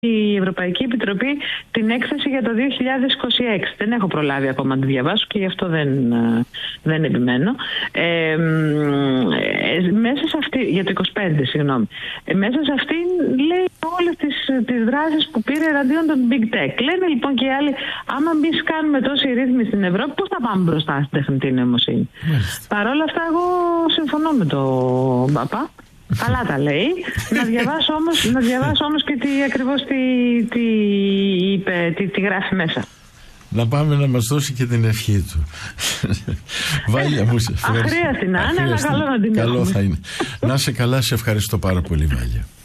η Ευρωπαϊκή Επιτροπή την έκθεση για το 2026. Δεν έχω προλάβει ακόμα να τη διαβάσω και γι' αυτό δεν επιμένω. Μέσα σε αυτή, για το 25, συγγνώμη. Μέσα σε αυτή λέει όλες τις δράσεις που πήρε εναντίον των Big Tech. Λένε λοιπόν και οι άλλοι, άμα εμείς κάνουμε τόση ρύθμιση στην Ευρώπη, πώς θα πάμε μπροστά στην τεχνητή νοημοσύνη. Παρ' όλα αυτά, εγώ συμφωνώ με τον Παπά. Καλά τα λέει. Να διαβάσω όμως και ακριβώς τι είπε, τι γράφει μέσα. Να πάμε να μας δώσει και την ευχή του. Βάλια μου, σε ευχαριστώ. Αχρίαστη να είναι, αλλά καλό να την Καλό θα είναι. Να είσαι καλά, σε ευχαριστώ πάρα πολύ, Βάλια.